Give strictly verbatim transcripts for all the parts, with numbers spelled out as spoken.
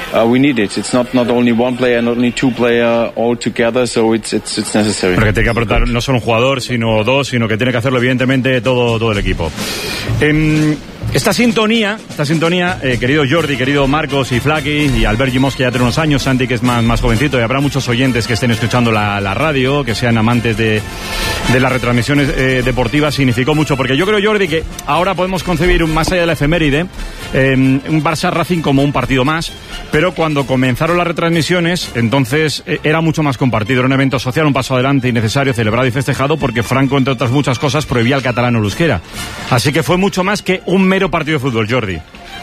uh, we need it. It's not, not only one player, not only two player all together, so it's, it's, it's necessary. Porque tiene que aportar no solo un jugador, sino dos, sino que tiene que hacerlo evidentemente todo, todo el equipo. Eh, Esta sintonía, esta sintonía, eh, querido Jordi, querido Marcos y Flaki y Albert Gimos, que ya tiene unos años, Santi, que es más, más jovencito, y habrá muchos oyentes que estén escuchando la, la radio, que sean amantes de, de las retransmisiones eh, deportivas, significó mucho, porque yo creo, Jordi, que ahora podemos concebir, un, más allá de la efeméride, eh, un Barça-Racing como un partido más, pero cuando comenzaron las retransmisiones, entonces eh, era mucho más compartido, era un evento social, un paso adelante innecesario, celebrado y festejado, porque Franco, entre otras muchas cosas, prohibía el catalán o el euskera. Así que fue mucho más que un mero partido de fútbol, Jordi.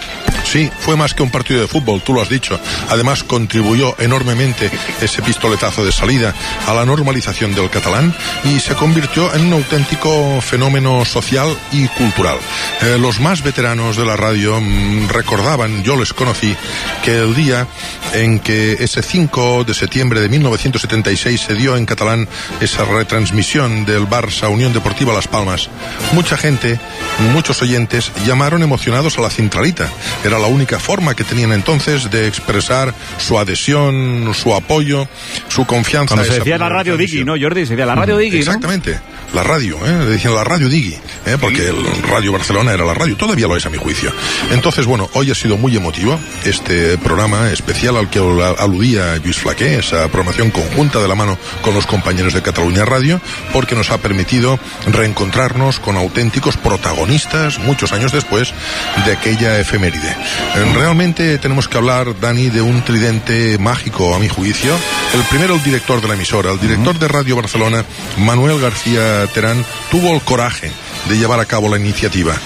Sí, fue más que un partido de fútbol, tú lo has dicho. Además, contribuyó enormemente ese pistoletazo de salida a la normalización del catalán y se convirtió en un auténtico fenómeno social y cultural. Eh, los más veteranos de la radio mmm, recordaban, yo les conocí, que el día en que ese cinco de septiembre de mil novecientos setenta y seis se dio en catalán esa retransmisión del Barça Unión Deportiva Las Palmas, mucha gente, muchos oyentes llamaron emocionados a la centralita. Era la única forma que tenían entonces de expresar su adhesión, su apoyo, su confianza. Cuando se decía la radio Digui, ¿no, Jordi? Se decía la radio Digui, ¿no? Exactamente, la radio, ¿eh? Le decían la radio Digui, ¿eh? Porque el Radio Barcelona era la radio, todavía lo es a mi juicio. Entonces, bueno, hoy ha sido muy emotivo este programa especial al que aludía Lluís Flaqué, esa programación conjunta de la mano con los compañeros de Cataluña Radio, porque nos ha permitido reencontrarnos con auténticos protagonistas muchos años después de aquella efeméride. Realmente tenemos que hablar, Dani, de un tridente mágico, a mi juicio. El primero, el director de la emisora, el director de Radio Barcelona, Manuel García Terán, tuvo el coraje de llevar a cabo la iniciativa.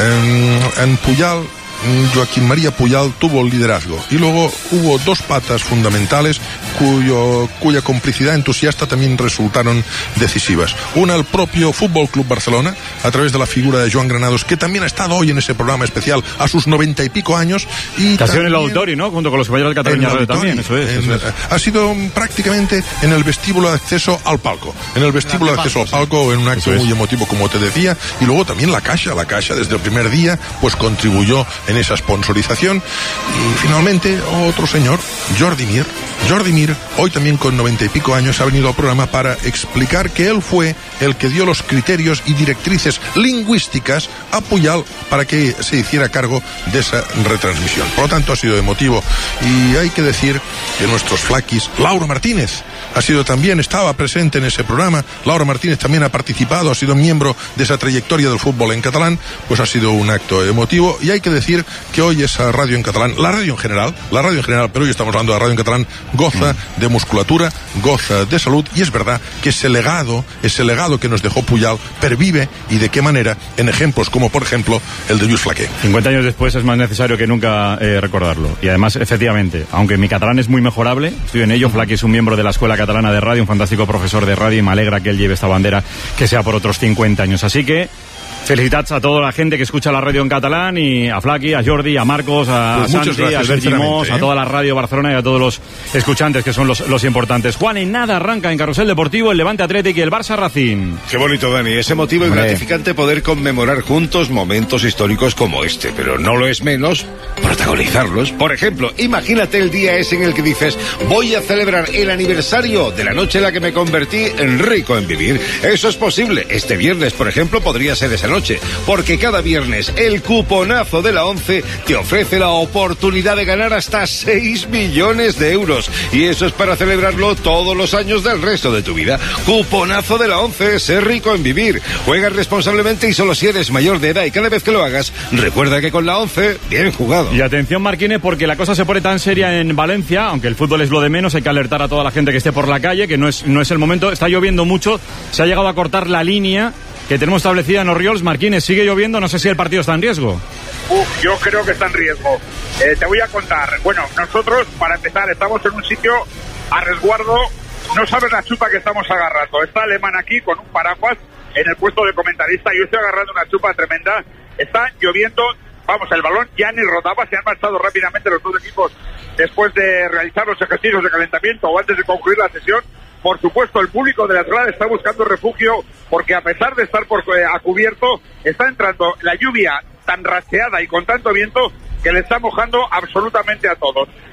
En, en Puyal, Joaquín María Puyal tuvo el liderazgo y luego hubo dos patas fundamentales cuyo, cuya complicidad entusiasta también resultaron decisivas. Una, el propio Fútbol Club Barcelona, a través de la figura de Joan Granados, que también ha estado hoy en ese programa especial a sus noventa y pico años. Y casi en el auditorio, ¿no? Junto con los compañeros de Cataluña Radio también, eso es, eso en, es. Ha sido prácticamente en el vestíbulo de acceso al palco. En el vestíbulo de acceso al palco, en un acto muy emotivo, como te decía, y luego también la Caixa, la Caixa desde el primer día, pues contribuyó en esa sponsorización. Y finalmente otro señor, Jordi Mir. Jordi Mir, hoy también con noventa y pico años, ha venido al programa para explicar que él fue el que dio los criterios y directrices lingüísticas a Puyal para que se hiciera cargo de esa retransmisión. Por lo tanto, ha sido emotivo. Y hay que decir que nuestros flaquis, Laura Martínez, ha sido también, estaba presente en ese programa. Laura Martínez también ha participado, ha sido miembro de esa trayectoria del fútbol en catalán. Pues ha sido un acto emotivo. Y hay que decir que hoy esa radio en catalán, la radio en general, la radio en general, pero hoy estamos hablando de la radio en catalán, goza mm. de musculatura, goza de salud, y es verdad que ese legado, ese legado que nos dejó Puyal, pervive, y de qué manera, en ejemplos como por ejemplo el de Lluís Flaqué. cincuenta años después es más necesario que nunca eh, recordarlo. Y además, efectivamente, aunque mi catalán es muy mejorable, estoy en ello. Flaqué es un miembro de la Escuela Catalana de Radio, un fantástico profesor de radio, y me alegra que él lleve esta bandera, que sea por otros cincuenta años. Así que felicitats a toda la gente que escucha la radio en catalán, y a Flaki, a Jordi, a Marcos, a pues Santi, a Albert Gimos, ¿eh? A toda la radio Barcelona y a todos los escuchantes, que son los, los importantes. Juan, en nada arranca en Carrusel Deportivo el Levante Athletic y el Barça Racing. Qué bonito, Dani. Es emotivo y gratificante poder conmemorar juntos momentos históricos como este, pero no lo es menos protagonizarlos. Por ejemplo, imagínate el día ese en el que dices: voy a celebrar el aniversario de la noche en la que me convertí en rico en vivir. Eso es posible. Este viernes, por ejemplo, podría ser esa noche. Noche, porque cada viernes el cuponazo de la ONCE te ofrece la oportunidad de ganar hasta seis millones de euros, y eso es para celebrarlo todos los años del resto de tu vida. Cuponazo de la ONCE, ser rico en vivir. Juega responsablemente y solo si eres mayor de edad, y cada vez que lo hagas, recuerda que con la ONCE, bien jugado. Y atención, Marquines, porque la cosa se pone tan seria en Valencia, aunque el fútbol es lo de menos, hay que alertar a toda la gente que esté por la calle, que no es, no es el momento. Está lloviendo mucho, se ha llegado a cortar la línea que tenemos establecida en Orriols. Marquines, sigue lloviendo, no sé si el partido está en riesgo. Uf, yo creo que está en riesgo. Eh, te voy a contar. Bueno, nosotros, para empezar, estamos en un sitio a resguardo. No sabes la chupa que estamos agarrando. Está Alemán aquí con un paraguas en el puesto de comentarista. Yo estoy agarrando una chupa tremenda. Está lloviendo. Vamos, el balón ya ni rodaba. Se han marchado rápidamente los dos equipos después de realizar los ejercicios de calentamiento o antes de concluir la sesión. Por supuesto, el público de la Atlanta está buscando refugio, porque a pesar de estar por, eh, a cubierto, está entrando la lluvia tan racheada y con tanto viento que le está mojando absolutamente a todos.